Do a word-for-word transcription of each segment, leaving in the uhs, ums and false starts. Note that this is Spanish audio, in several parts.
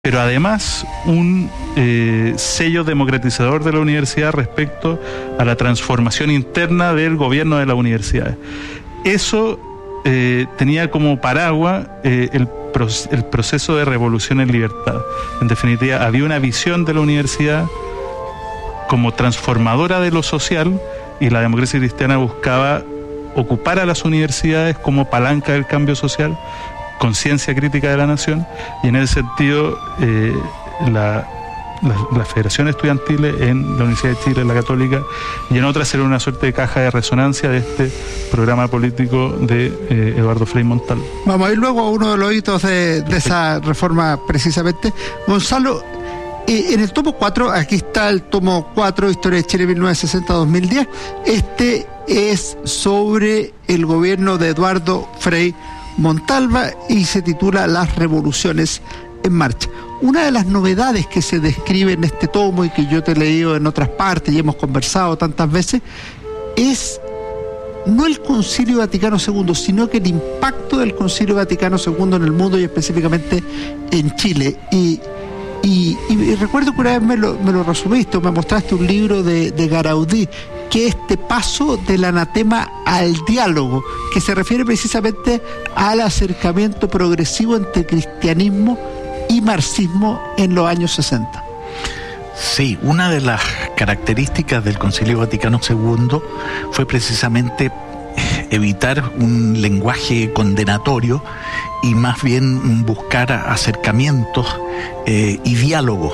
pero además un eh, sello democratizador de la universidad respecto a la transformación interna del gobierno de las universidades. Eso eh, tenía como paraguas eh, el, pro, el proceso de revolución en libertad. En definitiva, había una visión de la universidad como transformadora de lo social, y la democracia cristiana buscaba ocupar a las universidades como palanca del cambio social, conciencia crítica de la nación, y en ese sentido eh, la, la, la Federación Estudiantil en la Universidad de Chile, en la Católica, y en otras era una suerte de caja de resonancia de este programa político de eh, Eduardo Frei Montalva. Vamos a ir luego a uno de los hitos de, de esa reforma precisamente. Gonzalo, eh, en el tomo cuatro, aquí está el tomo cuatro, Historia de Chile mil novecientos sesenta a dos mil diez, este es sobre el gobierno de Eduardo Frei Montalva y se titula Las revoluciones en marcha. Una de las novedades que se describe en este tomo y que yo te he leído en otras partes y hemos conversado tantas veces es no el Concilio Vaticano segundo, sino que el impacto del Concilio Vaticano segundo en el mundo y específicamente en Chile. Y, y, y recuerdo que una vez me lo, me lo resumiste, me mostraste un libro de, de Garaudí, que es este paso del anatema al diálogo, que se refiere precisamente al acercamiento progresivo entre cristianismo y marxismo en los años sesenta. Sí, una de las características del Concilio Vaticano segundo fue precisamente evitar un lenguaje condenatorio y más bien buscar acercamientos eh, y diálogo.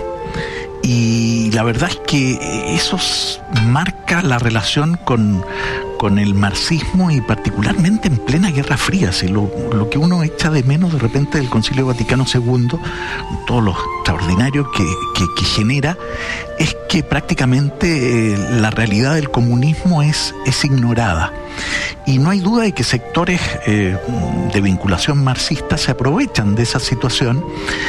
Y la verdad es que eso marca la relación con, con el marxismo y particularmente en plena Guerra Fría. Si lo, lo que uno echa de menos de repente del Concilio Vaticano segundo, todo lo extraordinario que, que, que genera, es que prácticamente eh, la realidad del comunismo es, es ignorada. Y no hay duda de que sectores eh, de vinculación marxista se aprovechan de esa situación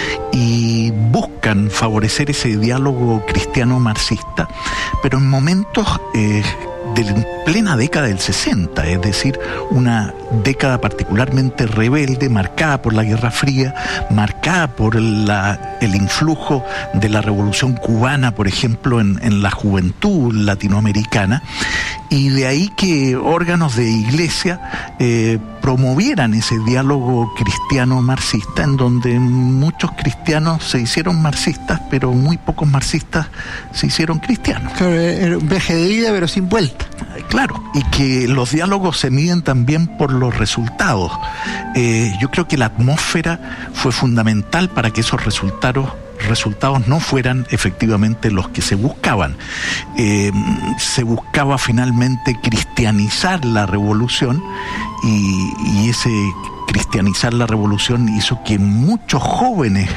y buscan favorecer ese diálogo cristiano-marxista, pero en momentos eh, de plena década del sesenta, es decir, una década particularmente rebelde, marcada por la Guerra Fría, marcada por la, el influjo de la Revolución Cubana, por ejemplo, en, en la juventud latinoamericana, y de ahí que órganos de iglesia eh, promovieran ese diálogo cristiano-marxista, en donde muchos cristianos se hicieron marxistas, pero muy pocos marxistas se hicieron cristianos. Claro, era un viaje de ida, pero sin vuelta. Claro, y que los diálogos se miden también por los resultados. Eh, yo creo que la atmósfera fue fundamental para que esos resultados resultados no fueran efectivamente los que se buscaban. Eh, se buscaba finalmente cristianizar la revolución y, y ese cristianizar la revolución hizo que muchos jóvenes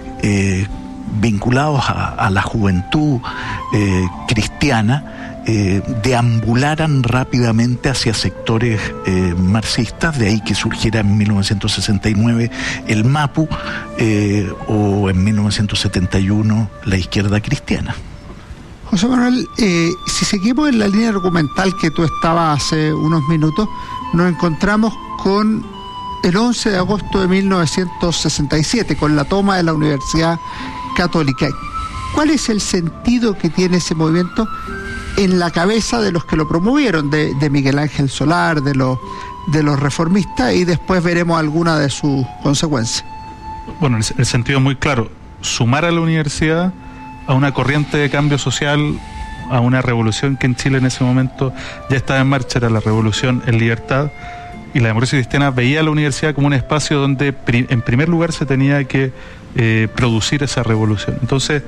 eh, vinculados a, a la juventud eh, cristiana Eh, deambularan rápidamente hacia sectores eh, marxistas, de ahí que surgiera en mil novecientos sesenta y nueve el MAPU eh, o en mil novecientos setenta y uno la izquierda cristiana. José Manuel, eh, si seguimos en la línea argumental que tú estabas hace unos minutos, nos encontramos con el once de agosto de mil novecientos sesenta y siete, con la toma de la Universidad Católica. ¿Cuál es el sentido que tiene ese movimiento en la cabeza de los que lo promovieron, de, de Miguel Ángel Solar, de los, de los reformistas, y después veremos algunas de sus consecuencias? Bueno, el, el sentido es muy claro: sumar a la universidad a una corriente de cambio social, a una revolución que en Chile en ese momento ya estaba en marcha, era la revolución en libertad, y la democracia cristiana veía a la universidad como un espacio donde pri, en primer lugar se tenía que eh, producir esa revolución. Entonces,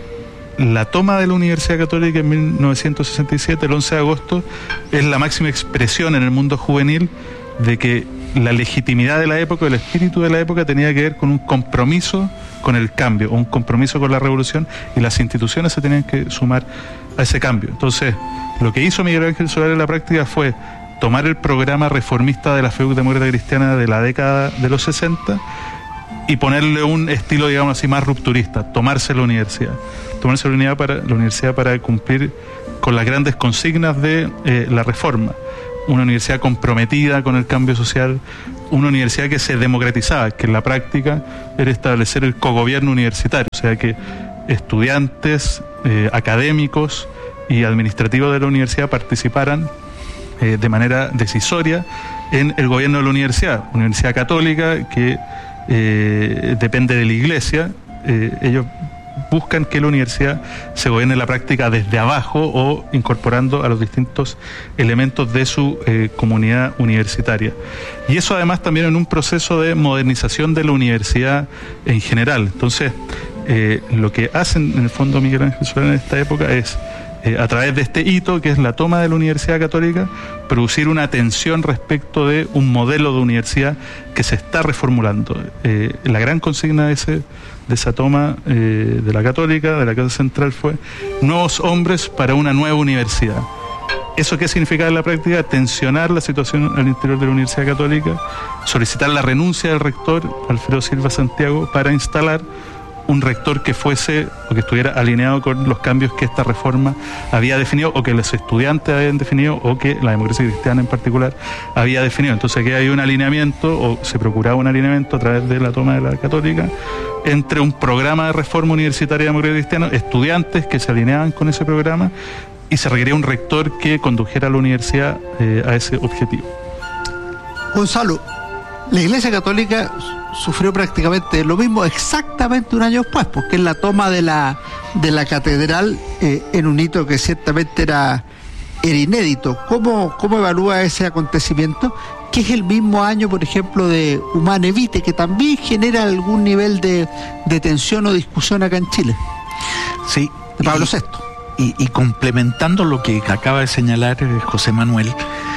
la toma de la Universidad Católica en mil novecientos sesenta y siete, el once de agosto, es la máxima expresión en el mundo juvenil de que la legitimidad de la época, el espíritu de la época, tenía que ver con un compromiso con el cambio, un compromiso con la revolución, y las instituciones se tenían que sumar a ese cambio. Entonces, lo que hizo Miguel Ángel Solar en la práctica fue tomar el programa reformista de la F E U Demócrata Cristiana de la década de los sesenta y ponerle un estilo, digamos así, más rupturista: tomarse la universidad. tomarse la universidad para, la universidad para cumplir con las grandes consignas de eh, la reforma. Una universidad comprometida con el cambio social, una universidad que se democratizaba, que en la práctica era establecer el cogobierno universitario, o sea que estudiantes, eh, académicos y administrativos de la universidad participaran eh, de manera decisoria en el gobierno de la universidad, universidad católica que eh, depende de la iglesia. Eh, ellos buscan que la universidad se gobierne en la práctica desde abajo o incorporando a los distintos elementos de su eh, comunidad universitaria. Y eso además también en un proceso de modernización de la universidad en general. Entonces, eh, lo que hacen en el fondo Miguel Ángel Solá en esta época es, eh, a través de este hito, que es la toma de la Universidad Católica, producir una atención respecto de un modelo de universidad que se está reformulando. Eh, la gran consigna de ese de esa toma eh, de la Católica, de la Casa Central, fue nuevos hombres para una nueva universidad. ¿Eso qué significa en la práctica? Tensionar la situación al interior de la Universidad Católica, solicitar la renuncia del rector Alfredo Silva Santiago para instalar un rector que fuese o que estuviera alineado con los cambios que esta reforma había definido, o que los estudiantes habían definido, o que la democracia cristiana en particular había definido. Entonces aquí hay un alineamiento, o se procuraba un alineamiento a través de la toma de la Católica, entre un programa de reforma universitaria democrática cristiana, estudiantes que se alineaban con ese programa, y se requería un rector que condujera a la universidad eh, a ese objetivo. Gonzalo, la Iglesia Católica sufrió prácticamente lo mismo exactamente un año después, porque es la toma de la de la catedral eh, en un hito que ciertamente era, era inédito. ¿Cómo, cómo evalúa ese acontecimiento? Que es el mismo año, por ejemplo, de Humane Vitae, que también genera algún nivel de, de tensión o discusión acá en Chile. Sí. De Pablo sexto. Y, y complementando lo que acaba de señalar José Manuel,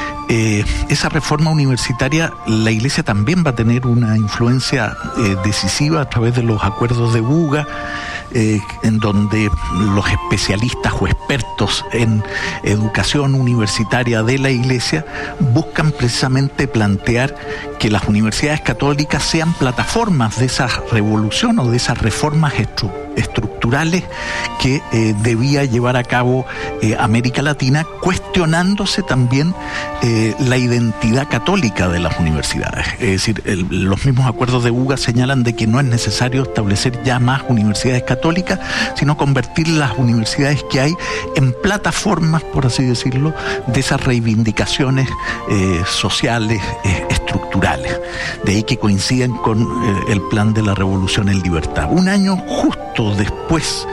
Eh, esa reforma universitaria, la Iglesia también va a tener una influencia eh, decisiva a través de los acuerdos de Buga, eh, en donde los especialistas o expertos en educación universitaria de la Iglesia buscan precisamente plantear que las universidades católicas sean plataformas de esa revolución o de esas reformas estru- estructurales que eh, debía llevar a cabo eh, América Latina, cuestionándose también eh, la identidad católica de las universidades. Es decir, el, los mismos acuerdos de Buga señalan de que no es necesario establecer ya más universidades católicas, sino convertir las universidades que hay en plataformas, por así decirlo, de esas reivindicaciones eh, sociales, eh, estructurales. De ahí que coinciden con eh, el plan de la Revolución en Libertad. Un año justo después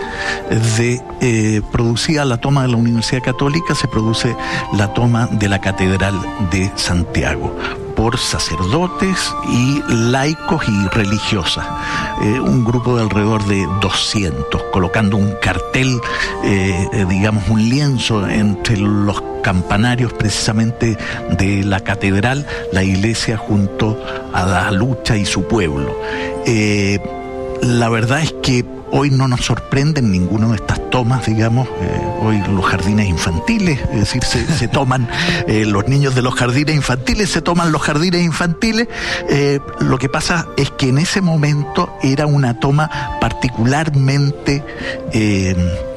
de eh, producida la toma de la Universidad Católica, se produce la toma de la Catedral de Santiago por sacerdotes y laicos y religiosas, eh, un grupo de alrededor de doscientos, colocando un cartel, eh, eh, digamos un lienzo entre los campanarios precisamente de la catedral, la iglesia junto a la lucha y su pueblo. Eh, la verdad es que hoy no nos sorprenden ninguna de estas tomas, digamos, eh, hoy los jardines infantiles, es decir, se, se toman eh, los niños de los jardines infantiles, se toman los jardines infantiles. Eh, lo que pasa es que en ese momento era una toma particularmente eh,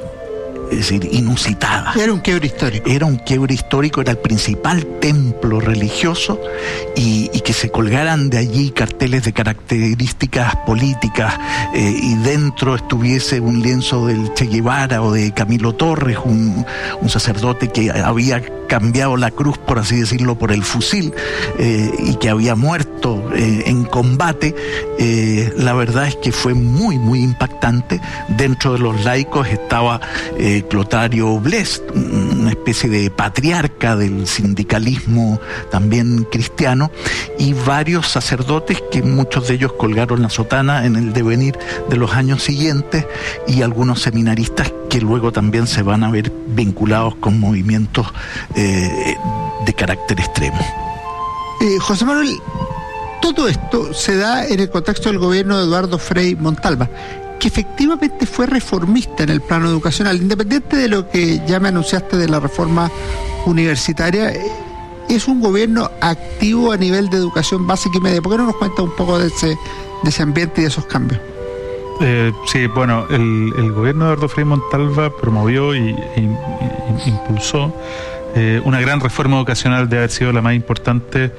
es decir, inusitada. Era un quiebre histórico. Era un quiebre histórico, era el principal templo religioso, y, y que se colgaran de allí carteles de características políticas eh, y dentro estuviese un lienzo del Che Guevara o de Camilo Torres, un, un sacerdote que había cambiado la cruz, por así decirlo, por el fusil eh, y que había muerto eh, en combate. Eh, la verdad es que fue muy, muy impactante. Dentro de los laicos estaba eh, Clotario Blest, una especie de patriarca del sindicalismo también cristiano, y varios sacerdotes que muchos de ellos colgaron la sotana en el devenir de los años siguientes, y algunos seminaristas que luego también se van a ver vinculados con movimientos eh, de carácter extremo. Eh, José Manuel, todo esto se da en el contexto del gobierno de Eduardo Frei Montalva, que efectivamente fue reformista en el plano educacional, independiente de lo que ya me anunciaste de la reforma universitaria. Es un gobierno activo a nivel de educación básica y media. ¿Por qué no nos cuenta un poco de ese, de ese ambiente y de esos cambios? Eh, sí, bueno, el, el gobierno de Eduardo Frei Montalva promovió y, y, y impulsó eh, una gran reforma educacional, de haber sido la más importante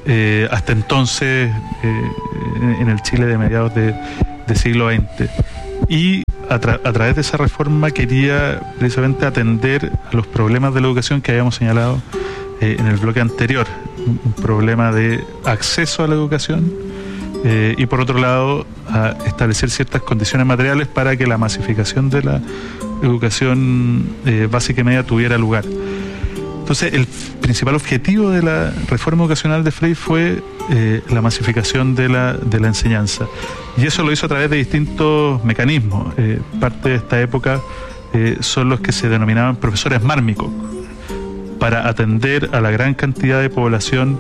eh, hasta entonces eh, en el Chile de mediados de, de siglo veinte. Y a, tra- a través de esa reforma quería precisamente atender a los problemas de la educación que habíamos señalado eh, en el bloque anterior. Un, un problema de acceso a la educación eh, y por otro lado a establecer ciertas condiciones materiales para que la masificación de la educación eh, básica y media tuviera lugar. Entonces, el principal objetivo de la reforma educacional de Frey fue eh, la masificación de la, de la enseñanza. Y eso lo hizo a través de distintos mecanismos. Eh, parte de esta época eh, son los que se denominaban profesores mármicos, para atender a la gran cantidad de población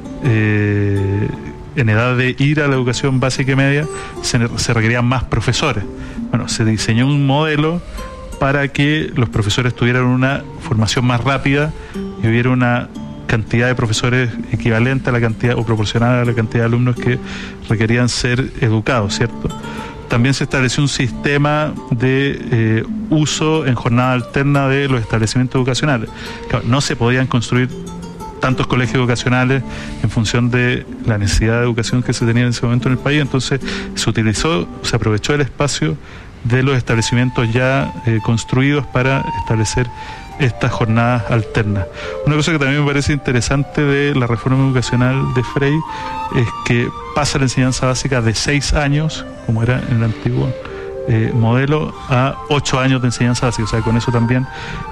eh, en edad de ir a la educación básica y media, se, se requerían más profesores. Bueno, se diseñó un modelo para que los profesores tuvieran una formación más rápida y hubiera una cantidad de profesores equivalente a la cantidad o proporcional a la cantidad de alumnos que requerían ser educados, ¿cierto? También se estableció un sistema de eh, uso en jornada alterna de los establecimientos educacionales. Claro, no se podían construir tantos colegios educacionales en función de la necesidad de educación que se tenía en ese momento en el país, entonces se utilizó, se aprovechó el espacio de los establecimientos ya eh, construidos para establecer estas jornadas alternas. Una cosa que también me parece interesante de la reforma educacional de Frey es que pasa la enseñanza básica de seis años, como era en el antiguo eh, modelo, a ocho años de enseñanza básica. O sea, con eso también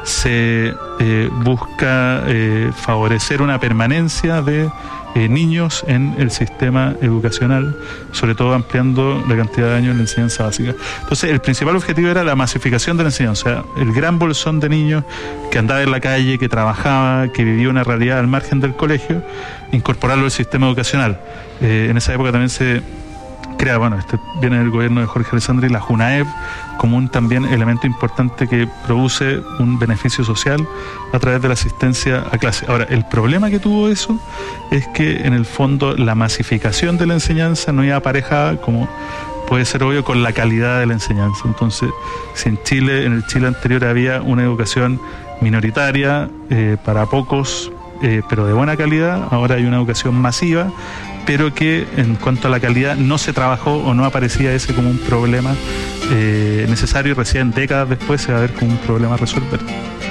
se eh, busca eh, favorecer una permanencia de Eh, niños en el sistema educacional, sobre todo ampliando la cantidad de años en la enseñanza básica. Entonces, el principal objetivo era la masificación de la enseñanza, o sea, el gran bolsón de niños que andaba en la calle, que trabajaba, que vivía una realidad al margen del colegio, incorporarlo al sistema educacional. Eh, en esa época también se crea, bueno, este viene del gobierno de Jorge Alessandri, la JUNAEV, como un también elemento importante que produce un beneficio social a través de la asistencia a clase. Ahora, el problema que tuvo eso es que en el fondo la masificación de la enseñanza no iba aparejada, como puede ser obvio, con la calidad de la enseñanza. Entonces, si en Chile, en el Chile anterior había una educación minoritaria eh, para pocos, eh, pero de buena calidad, ahora hay una educación masiva, pero que en cuanto a la calidad no se trabajó o no aparecía ese como un problema eh, necesario, y recién décadas después se va a ver como un problema a resolver.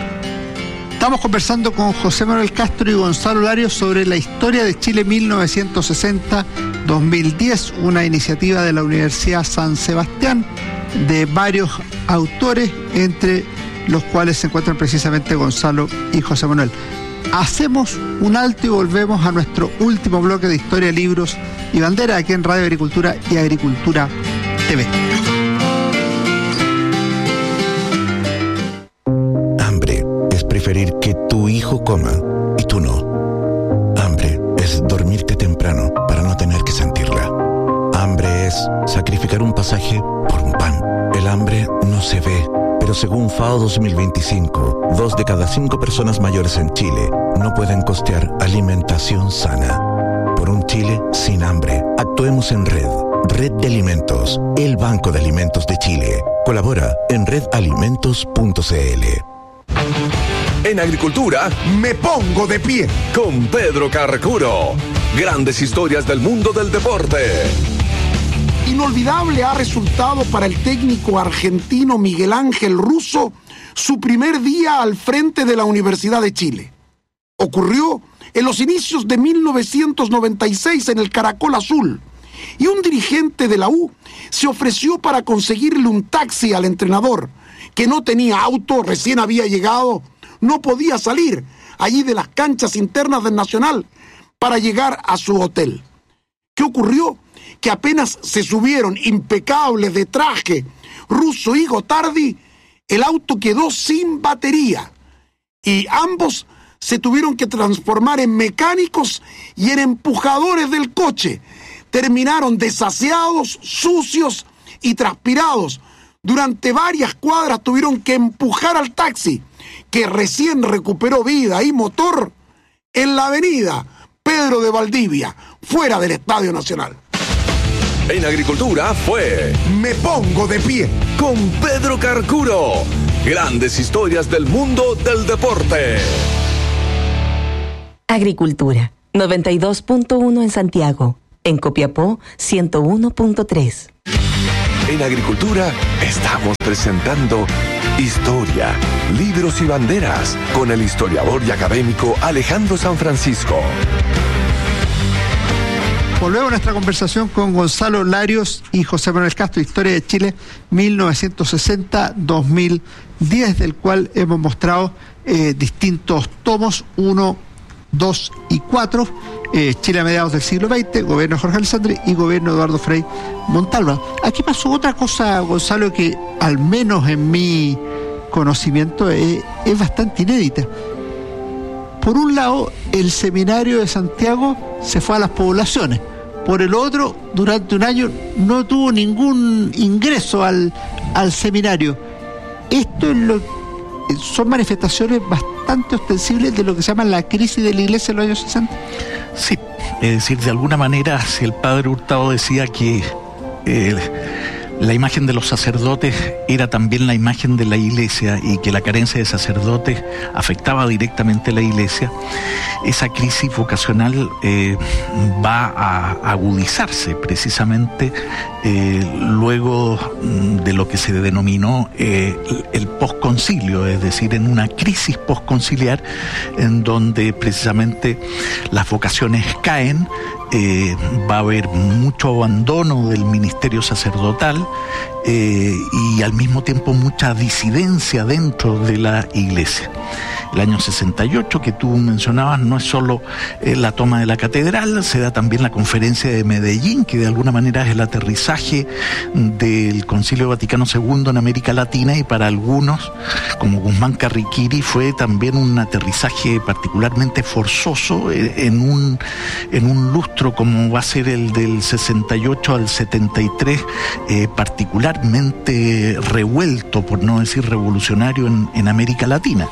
Estamos conversando con José Manuel Castro y Gonzalo Larios sobre la historia de Chile mil novecientos sesenta a dos mil diez, una iniciativa de la Universidad San Sebastián de varios autores, entre los cuales se encuentran precisamente Gonzalo y José Manuel. Hacemos un alto y volvemos a nuestro último bloque de Historia, Libros y Bandera aquí en Radio Agricultura y Agricultura T V. Hambre es preferir que tu hijo coma y tú no. Hambre es dormirte temprano para no tener que sentirla. Hambre es sacrificar un pasaje por un pan. El hambre no se ve, pero según FAO dos mil veinticinco, dos de cada cinco personas mayores en Chile no pueden costear alimentación sana. Por un Chile sin hambre, actuemos en red. Red de Alimentos, el Banco de Alimentos de Chile. Colabora en red alimentos punto c l. En Agricultura me pongo de pie con Pedro Carcuro. Grandes historias del mundo del deporte. Inolvidable ha resultado para el técnico argentino Miguel Ángel Russo su primer día al frente de la Universidad de Chile. Ocurrió en los inicios de mil novecientos noventa y seis en el Caracol Azul, y un dirigente de la U se ofreció para conseguirle un taxi al entrenador, que no tenía auto, recién había llegado, no podía salir allí de las canchas internas del Nacional para llegar a su hotel. ¿Qué ocurrió? Que apenas se subieron impecables de traje Russo y Gotardi, el auto quedó sin batería y ambos se tuvieron que transformar en mecánicos y en empujadores del coche. Terminaron desaseados, sucios y transpirados. Durante varias cuadras tuvieron que empujar al taxi, que recién recuperó vida y motor en la avenida Pedro de Valdivia, fuera del Estadio Nacional. En Agricultura fue Me Pongo de Pie con Pedro Carcuro. Grandes historias del mundo del deporte. Agricultura, noventa y dos punto uno en Santiago. En Copiapó, ciento uno punto tres. En Agricultura estamos presentando Historia, Libros y Banderas con el historiador y académico Alejandro San Francisco. Volvemos a nuestra conversación con Gonzalo Larios y José Manuel Castro, Historia de Chile mil novecientos sesenta a dos mil diez, del cual hemos mostrado eh, distintos tomos, uno, dos y cuatro, eh, Chile a mediados del siglo veinte, gobierno Jorge Alessandri y gobierno Eduardo Frei Montalva. Aquí pasó otra cosa, Gonzalo, que al menos en mi conocimiento es, es bastante inédita. Por un lado, el seminario de Santiago se fue a las poblaciones. Por el otro, durante un año no tuvo ningún ingreso al, al seminario. Esto es lo, son manifestaciones bastante ostensibles de lo que se llama la crisis de la Iglesia en los años sesenta. Sí, es decir, de alguna manera, si el padre Hurtado decía que eh, la imagen de los sacerdotes era también la imagen de la Iglesia y que la carencia de sacerdotes afectaba directamente a la Iglesia, esa crisis vocacional eh, va a agudizarse precisamente eh, luego de lo que se denominó eh, el posconcilio, es decir, en una crisis posconciliar en donde precisamente las vocaciones caen. Eh, va a haber mucho abandono del ministerio sacerdotal eh, y al mismo tiempo mucha disidencia dentro de la Iglesia. El año sesenta y ocho que tú mencionabas no es solo eh, la toma de la catedral, se da también la conferencia de Medellín, que de alguna manera es el aterrizaje del Concilio Vaticano segundo en América Latina, y para algunos, como Guzmán Carriquiri, fue también un aterrizaje particularmente forzoso eh, en un en un lustro como va a ser el del sesenta y ocho al setenta y tres, eh, particularmente revuelto, por no decir revolucionario, en, en América Latina.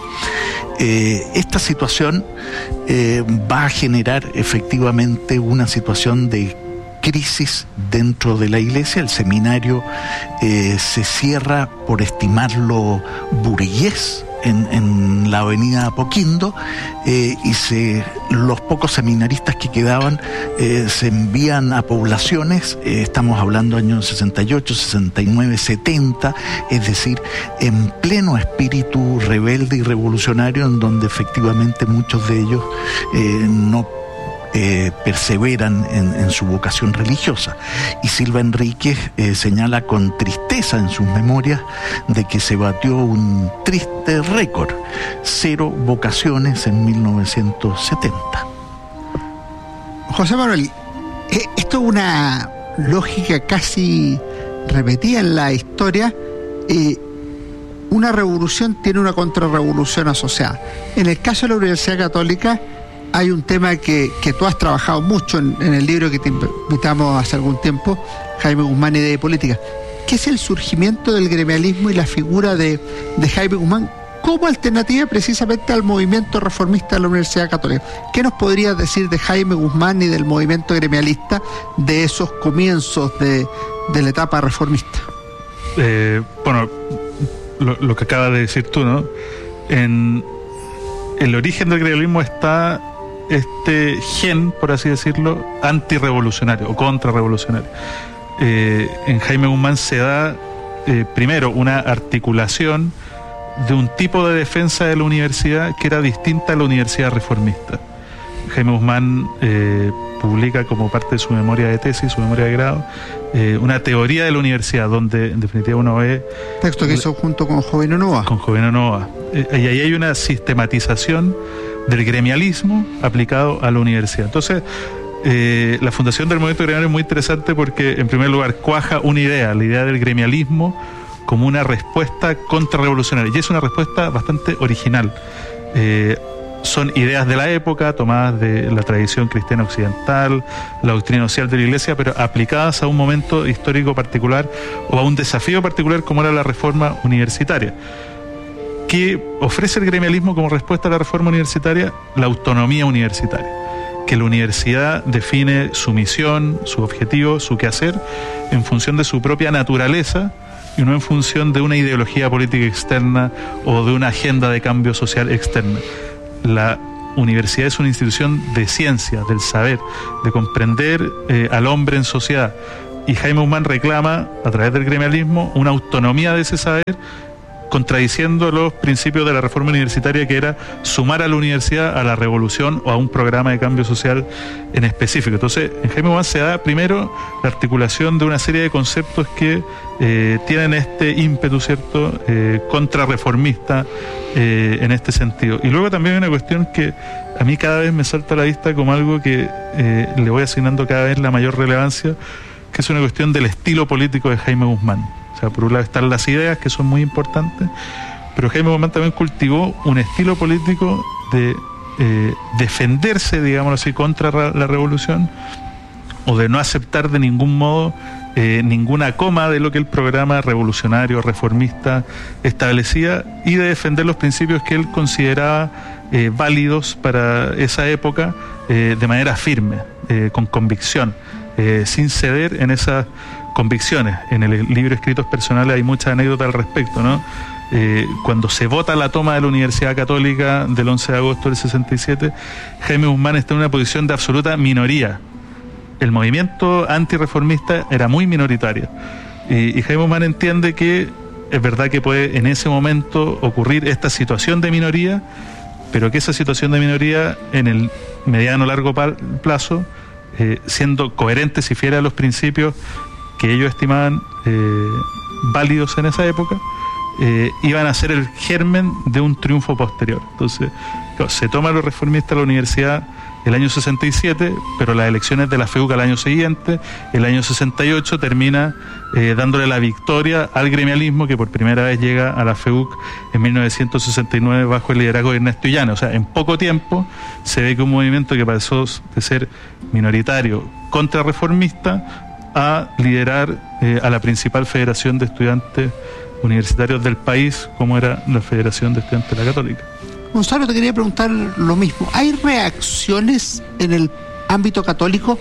Eh, esta situación eh, va a generar efectivamente una situación de crisis dentro de la Iglesia. El seminario eh, se cierra, por estimarlo, burgués en, en la avenida Apoquindo, eh, y se, los pocos seminaristas que quedaban eh, se envían a poblaciones, eh, estamos hablando años sesenta y ocho, sesenta y nueve, setenta, es decir, en pleno espíritu rebelde y revolucionario, en donde efectivamente muchos de ellos eh, no Eh, perseveran en, en su vocación religiosa. Y Silva Enríquez eh, señala con tristeza en sus memorias de que se batió un triste récord, cero vocaciones en mil novecientos setenta. José Manuel, esto es una lógica casi repetida en la historia. Eh, una revolución tiene una contrarrevolución asociada. En el caso de la Universidad Católica hay un tema que, que tú has trabajado mucho en, en el libro que te invitamos hace algún tiempo, Jaime Guzmán, Idea y Política, que es el surgimiento del gremialismo y la figura de, de Jaime Guzmán como alternativa precisamente al movimiento reformista de la Universidad Católica. ¿Qué nos podrías decir de Jaime Guzmán y del movimiento gremialista de esos comienzos de, de la etapa reformista? Eh, bueno, lo, lo que acabas de decir tú, ¿no? En el origen del gremialismo está este gen, por así decirlo, antirrevolucionario o contrarrevolucionario. Eh, en Jaime Guzmán se da eh, primero una articulación de un tipo de defensa de la universidad que era distinta a la universidad reformista. Jaime Guzmán eh, publica como parte de su memoria de tesis, su memoria de grado, eh, una teoría de la universidad, donde en definitiva uno ve... Texto que hizo junto con Jovino Noa. Con Jovino Noa. Eh, y ahí hay una sistematización del gremialismo aplicado a la universidad. Entonces, eh, la fundación del movimiento gremial es muy interesante porque, en primer lugar, cuaja una idea, la idea del gremialismo como una respuesta contrarrevolucionaria, y es una respuesta bastante original. Eh, son ideas de la época, tomadas de la tradición cristiana occidental, la doctrina social de la Iglesia, pero aplicadas a un momento histórico particular o a un desafío particular como era la reforma universitaria. ¿Qué ofrece el gremialismo como respuesta a la reforma universitaria? La autonomía universitaria, que la universidad define su misión, su objetivo, su quehacer en función de su propia naturaleza y no en función de una ideología política externa o de una agenda de cambio social externa. La universidad es una institución de ciencia, del saber, de comprender eh, al hombre en sociedad. Y Jaime Guzmán reclama, a través del gremialismo, una autonomía de ese saber, contradiciendo los principios de la reforma universitaria, que era sumar a la universidad a la revolución o a un programa de cambio social en específico. Entonces, en Jaime Guzmán se da primero la articulación de una serie de conceptos que eh, tienen este ímpetu, ¿cierto?, eh, contrarreformista eh, en este sentido. Y luego también hay una cuestión que a mí cada vez me salta a la vista como algo que eh, le voy asignando cada vez la mayor relevancia, que es una cuestión del estilo político de Jaime Guzmán. O sea, por un lado están las ideas, que son muy importantes, pero Jaime Guzmán también cultivó un estilo político de eh, defenderse, digámoslo así, contra la revolución, o de no aceptar de ningún modo eh, ninguna coma de lo que el programa revolucionario, reformista establecía, y de defender los principios que él consideraba eh, válidos para esa época eh, de manera firme, eh, con convicción, eh, sin ceder en esas convicciones. En el libro Escritos Personales hay muchas anécdotas al respecto, ¿no? Eh, cuando se vota la toma de la Universidad Católica del once de agosto del sesenta y siete, Jaime Guzmán está en una posición de absoluta minoría. El movimiento antirreformista era muy minoritario. Y, y Jaime Guzmán entiende que es verdad que puede en ese momento ocurrir esta situación de minoría, pero que esa situación de minoría en el mediano largo plazo, eh, siendo coherentes y fieles a los principios que ellos estimaban eh, válidos en esa época, eh, iban a ser el germen de un triunfo posterior. Entonces, claro, se toma los reformistas a la universidad el año sesenta y siete, pero las elecciones de la FEUC al año siguiente, el año sesenta y ocho, termina eh, dándole la victoria al gremialismo, que por primera vez llega a la FEUC en mil novecientos sesenta y nueve bajo el liderazgo de Ernesto Illana. O sea, en poco tiempo se ve que un movimiento que pasó de ser minoritario, contrarreformista, a liderar eh, a la principal federación de estudiantes universitarios del país, como era la Federación de Estudiantes de la Católica. Gonzalo, te quería preguntar lo mismo. ¿Hay reacciones en el ámbito católico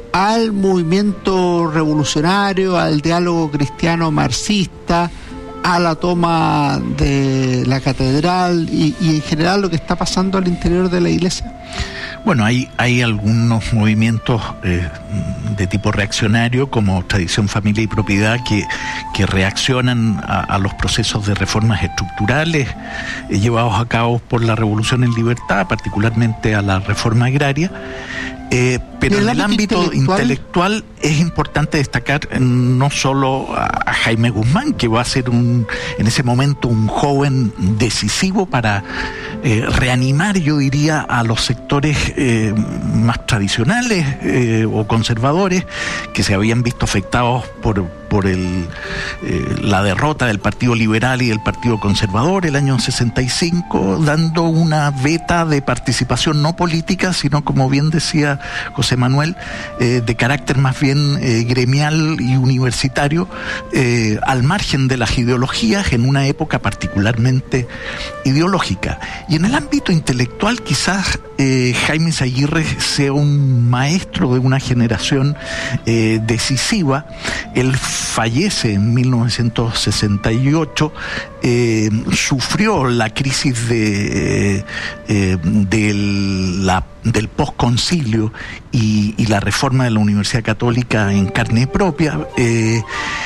al movimiento revolucionario, al diálogo cristiano marxista, a la toma de la catedral y, y en general lo que está pasando al interior de la iglesia? Bueno, hay, hay algunos movimientos eh, de tipo reaccionario, como Tradición, Familia y Propiedad, que, que reaccionan a, a los procesos de reformas estructurales eh, llevados a cabo por la Revolución en Libertad, particularmente a la reforma agraria. Eh, pero en el ámbito intelectual? intelectual es importante destacar eh, no solo a, a Jaime Guzmán, que va a ser un, en ese momento un joven decisivo para eh, reanimar, yo diría, a los sectores eh, más tradicionales eh, o conservadores que se habían visto afectados por, por el, eh, la derrota del Partido Liberal y del Partido Conservador el año sesenta y cinco, dando una veta de participación no política, sino, como bien decía José Manuel, eh, de carácter más bien eh, gremial y universitario, eh, al margen de las ideologías, en una época particularmente ideológica. Y en el ámbito intelectual, quizás eh, Jaime Izaguirre sea un maestro de una generación eh, decisiva. Él fallece en mil novecientos sesenta y ocho, eh, sufrió la crisis de, eh, de la, del posconcilio y, y la reforma de la Universidad Católica en carne propia, eh,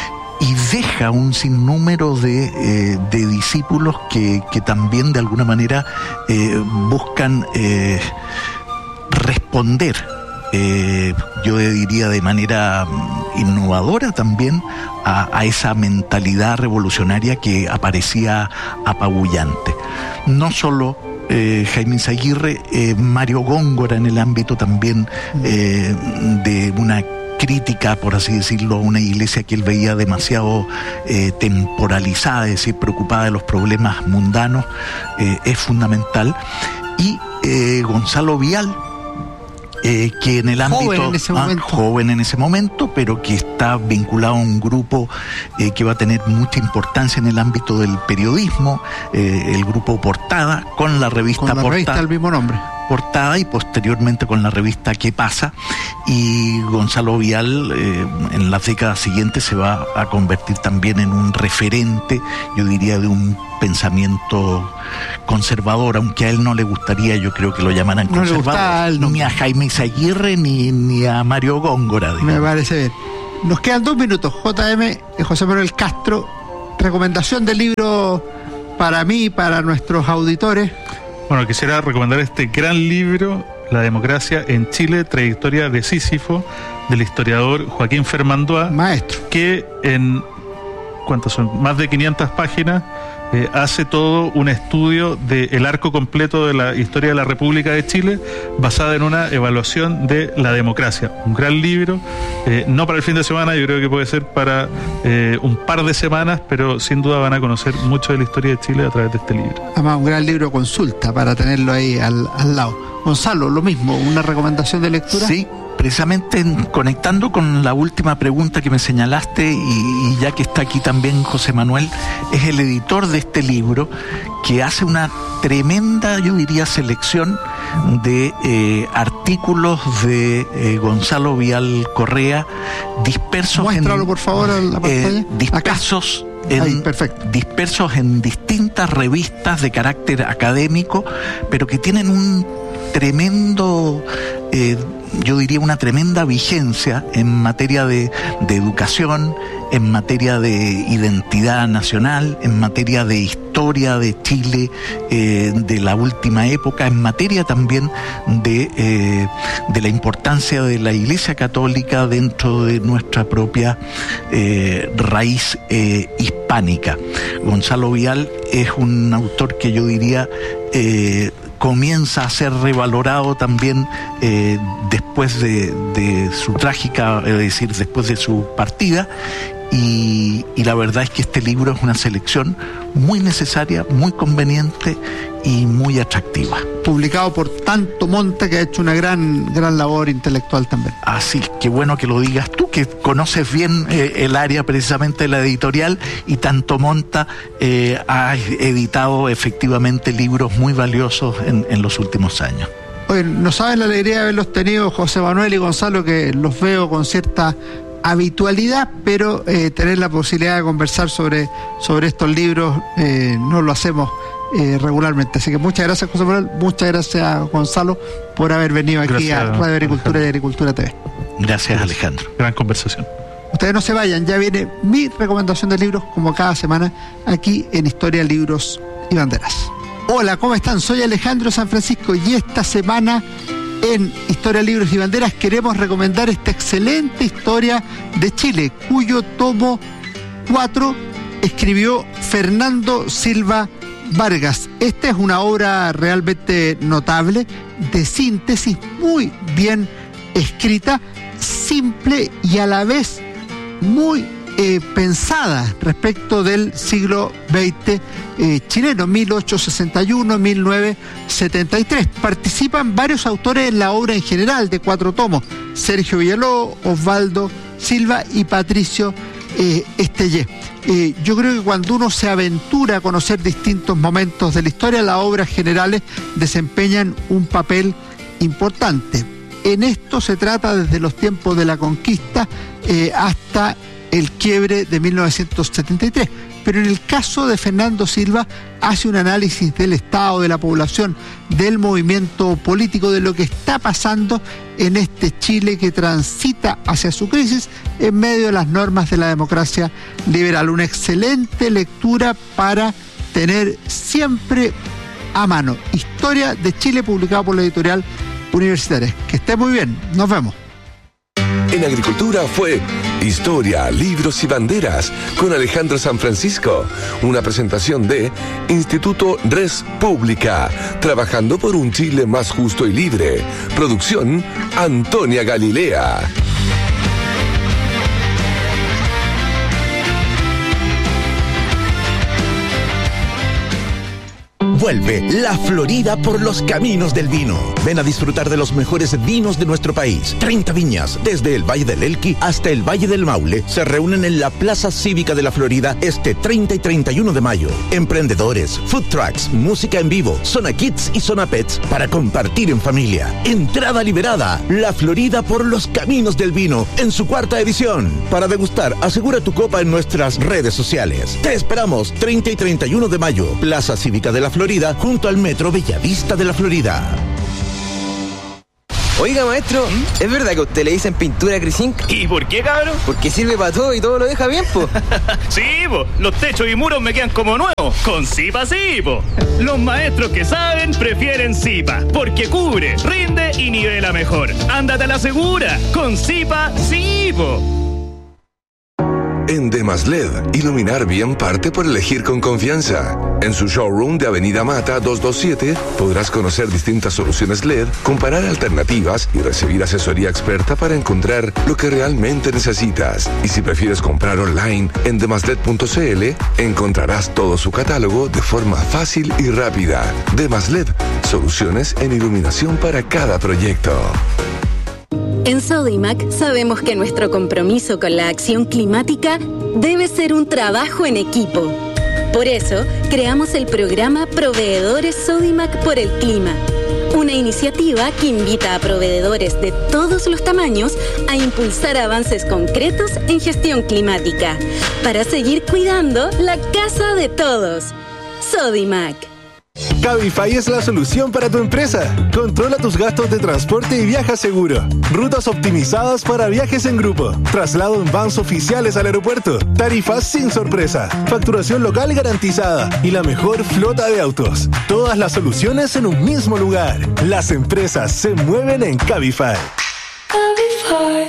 y deja un sinnúmero de, eh, de discípulos que, que también de alguna manera eh, buscan eh, responder, eh, yo diría de manera innovadora también, a, a esa mentalidad revolucionaria que aparecía apabullante. No solo Eh, Jaime Izaguirre, eh, Mario Góngora en el ámbito también eh, de una crítica, por así decirlo, a una iglesia que él veía demasiado eh, temporalizada, es decir, preocupada de los problemas mundanos, eh, es fundamental. Y eh, Gonzalo Vial, Eh, que en el ámbito joven en, ese ah, joven en ese momento, pero que está vinculado a un grupo eh, que va a tener mucha importancia en el ámbito del periodismo, eh, el grupo Portada, con la revista con la Portada, revista del mismo nombre. Portada y posteriormente con la revista ¿Qué pasa? Y Gonzalo Vial eh, en las décadas siguientes se va a convertir también en un referente, yo diría, de un pensamiento conservador, aunque a él no le gustaría, yo creo que lo llamaran no conservador, no. ni a Jaime Izaguirre ni, ni a Mario Góngora, digamos. Me parece bien. Nos quedan dos minutos. J M, José Manuel Castro, recomendación de libro para mí, para nuestros auditores. Bueno, quisiera recomendar este gran libro, La democracia en Chile, trayectoria de Sísifo, del historiador Joaquín Fermandoa, maestro, que en, ¿cuántas son? Más de quinientas páginas, eh, hace todo un estudio del arco completo de la historia de la República de Chile, basada en una evaluación de la democracia. Un gran libro, eh, no para el fin de semana, yo creo que puede ser para eh, un par de semanas, pero sin duda van a conocer mucho de la historia de Chile a través de este libro. Además, un gran libro de consulta para tenerlo ahí al, al lado. Gonzalo, lo mismo, una recomendación de lectura. Sí, precisamente en, conectando con la última pregunta que me señalaste, y, y ya que está aquí también José Manuel, es el editor de este libro, que hace una tremenda, yo diría, selección de eh, artículos de eh, Gonzalo Vial Correa, dispersos Muéstralo, en, por favor, a la pantalla. Eh, dispersos En, Ahí, perfecto. dispersos en distintas revistas de carácter académico, pero que tienen un tremendo, eh, yo diría una tremenda vigencia en materia de, de educación, en materia de identidad nacional, en materia de historia de Chile, eh, de la última época, en materia también de, eh, de la importancia de la Iglesia Católica dentro de nuestra propia eh, raíz eh, hispánica. Gonzalo Vial es un autor que yo diría eh, comienza a ser revalorado también eh, después de, de su trágica, es decir, después de su partida, y, y la verdad es que este libro es una selección muy necesaria, muy conveniente y muy atractiva. Publicado por Tanto Monta, que ha hecho una gran, gran labor intelectual también. Así, qué bueno que lo digas tú, que conoces bien eh, el área precisamente de la editorial, y Tanto Monta eh, ha editado efectivamente libros muy valiosos en, en los últimos años. Oye, no saben la alegría de haberlos tenido, José Manuel y Gonzalo, que los veo con cierta habitualidad, pero eh, tener la posibilidad de conversar sobre, sobre estos libros eh, no lo hacemos eh, regularmente. Así que muchas gracias, José Manuel, muchas gracias, Gonzalo, por haber venido aquí gracias, a Radio Agricultura y Agricultura T V. Gracias, Alejandro. Gran conversación. Ustedes no se vayan, ya viene mi recomendación de libros, como cada semana, aquí en Historia, Libros y Banderas. Hola, ¿cómo están? Soy Alejandro San Francisco, y esta semana en Historia, Libros y Banderas queremos recomendar esta excelente historia de Chile, cuyo tomo cuatro escribió Fernando Silva Vargas. Esta es una obra realmente notable, de síntesis, muy bien escrita, simple y a la vez muy eh, pensada respecto del siglo veinte eh, chileno, mil ochocientos sesenta y uno a mil novecientos setenta y tres. Participan varios autores en la obra en general, de cuatro tomos: Sergio Villalobos, Osvaldo Silva y Patricio eh, Estellé. Eh, yo creo que cuando uno se aventura a conocer distintos momentos de la historia, las obras generales desempeñan un papel importante. En esto se trata desde los tiempos de la conquista eh, hasta el quiebre de mil novecientos setenta y tres. Pero en el caso de Fernando Silva hace un análisis del estado de la población, del movimiento político, de lo que está pasando en este Chile que transita hacia su crisis en medio de las normas de la democracia liberal. Una excelente lectura para tener siempre a mano. Historia de Chile, publicado por la editorial Universitaria. Que esté muy bien, nos vemos. En Agricultura fue Historia, Libros y Banderas con Alejandro San Francisco, una presentación de Instituto Res Pública, trabajando por un Chile más justo y libre. Producción Antonia Galilea. Vuelve La Florida por los caminos del vino. Ven a disfrutar de los mejores vinos de nuestro país. treinta viñas, desde el Valle del Elqui hasta el Valle del Maule, se reúnen en la Plaza Cívica de La Florida este treinta y treinta y uno de mayo. Emprendedores, food trucks, música en vivo, zona kids y zona pets para compartir en familia. Entrada liberada. La Florida por los caminos del vino en su cuarta edición. Para degustar, asegura tu copa en nuestras redes sociales. Te esperamos treinta y treinta y uno de mayo, Plaza Cívica de La Florida, junto al Metro Bellavista de La Florida. Oiga, maestro, ¿es verdad que a usted le dicen pintura Crisink? ¿Y por qué, cabrón? Porque sirve para todo y todo lo deja bien, po. Sí, po, los techos y muros me quedan como nuevos. Con Zipa sí, po. Los maestros que saben prefieren Zipa, porque cubre, rinde y nivela mejor. Ándate a la segura, con Zipa sí, po. En Demas L E D, iluminar bien parte por elegir con confianza. En su showroom de Avenida Mata doscientos veintisiete podrás conocer distintas soluciones L E D, comparar alternativas y recibir asesoría experta para encontrar lo que realmente necesitas. Y si prefieres comprar online en demasled punto cl, encontrarás todo su catálogo de forma fácil y rápida. Demas L E D, soluciones en iluminación para cada proyecto. En Sodimac sabemos que nuestro compromiso con la acción climática debe ser un trabajo en equipo. Por eso, creamos el programa Proveedores Sodimac por el Clima, una iniciativa que invita a proveedores de todos los tamaños a impulsar avances concretos en gestión climática, para seguir cuidando la casa de todos. Sodimac. Cabify es la solución para tu empresa. Controla tus gastos de transporte y viaja seguro. Rutas optimizadas para viajes en grupo. Traslado en vans oficiales al aeropuerto. Tarifas sin sorpresa. Facturación local garantizada. Y la mejor flota de autos. Todas las soluciones en un mismo lugar. Las empresas se mueven en Cabify. Cabify.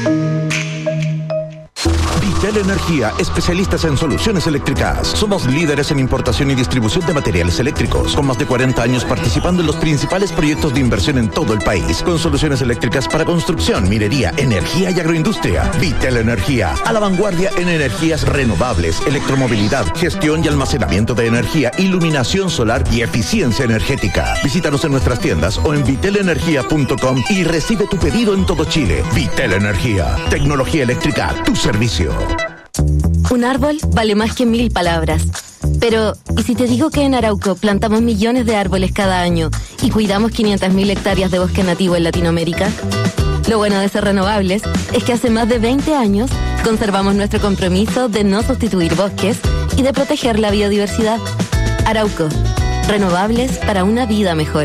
Vitel Energía, especialistas en soluciones eléctricas. Somos líderes en importación y distribución de materiales eléctricos, con más de cuarenta años participando en los principales proyectos de inversión en todo el país, con soluciones eléctricas para construcción, minería, energía y agroindustria. Vitel Energía, a la vanguardia en energías renovables, electromovilidad, gestión y almacenamiento de energía, iluminación solar y eficiencia energética. Visítanos en nuestras tiendas o en vitel energía punto com y recibe tu pedido en todo Chile. Vitel Energía, tecnología eléctrica a tu servicio. Un árbol vale más que mil palabras. Pero, ¿y si te digo que en Arauco plantamos millones de árboles cada año y cuidamos quinientas mil hectáreas de bosque nativo en Latinoamérica? Lo bueno de ser renovables es que hace más de veinte años conservamos nuestro compromiso de no sustituir bosques y de proteger la biodiversidad. Arauco, renovables para una vida mejor.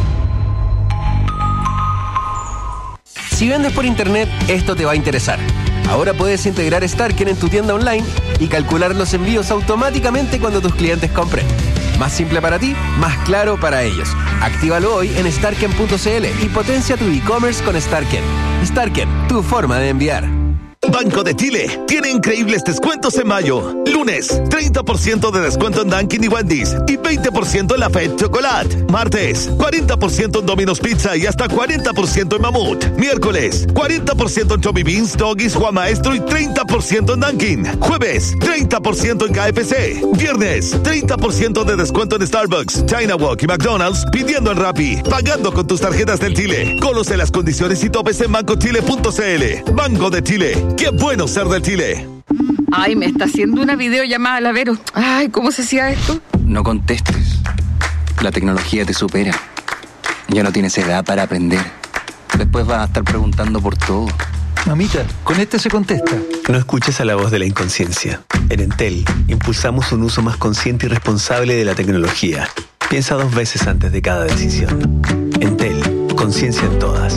Si vendes por internet, esto te va a interesar. Ahora puedes integrar Starken en tu tienda online y calcular los envíos automáticamente cuando tus clientes compren. Más simple para ti, más claro para ellos. Actívalo hoy en starken punto cl y potencia tu e-commerce con Starken. Starken, tu forma de enviar. Banco de Chile tiene increíbles descuentos en mayo. Lunes, treinta por ciento de descuento en Dunkin' y Wendy's y veinte por ciento en la Fed Chocolate. Martes, cuarenta por ciento en Domino's Pizza y hasta cuarenta por ciento en Mamut. Miércoles, cuarenta por ciento en Chubby Beans, Doggies, Juan Maestro y treinta por ciento en Dunkin'. Jueves, treinta por ciento en K F C. Viernes, treinta por ciento de descuento en Starbucks, China Walk y McDonald's, pidiendo en Rappi, pagando con tus tarjetas del Chile. Conoce las condiciones y topes en banco chile punto cl. Banco de Chile. ¡Qué bueno ser del Chile! Ay, me está haciendo una videollamada la Vero. Ay, ¿cómo se hacía esto? No contestes. La tecnología te supera. Ya no tienes edad para aprender. Después vas a estar preguntando por todo. Mamita, con este se contesta. No escuches a la voz de la inconsciencia. En Entel, impulsamos un uso más consciente y responsable de la tecnología. Piensa dos veces antes de cada decisión. Entel, conciencia en todas.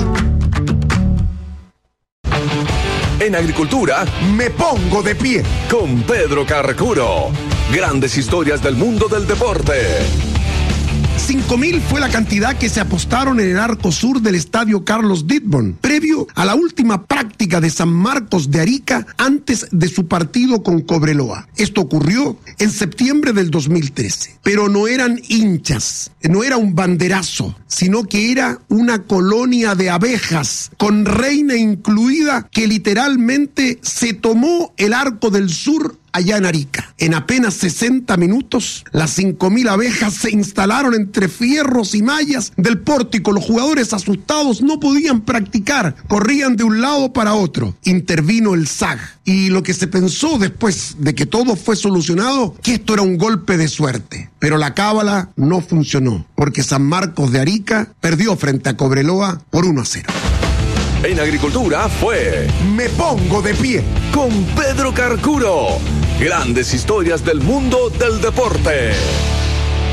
En agricultura, me pongo de pie con Pedro Carcuro. Grandes historias del mundo del deporte. cinco mil fue la cantidad que se apostaron en el arco sur del estadio Carlos Dittborn, previo a la última práctica de San Marcos de Arica antes de su partido con Cobreloa. Esto ocurrió en septiembre del dos mil trece. Pero no eran hinchas, no era un banderazo, sino que era una colonia de abejas, con reina incluida, que literalmente se tomó el arco del sur allá en Arica. En apenas sesenta minutos, las cinco mil abejas se instalaron entre fierros y mallas del pórtico. Los jugadores asustados no podían practicar, corrían de un lado para otro. Intervino el S A G y lo que se pensó después de que todo fue solucionado, que esto era un golpe de suerte. Pero la cábala no funcionó, porque San Marcos de Arica perdió frente a Cobreloa por uno a cero. En Agricultura fue Me Pongo de Pie con Pedro Carcuro. Grandes historias del mundo del deporte.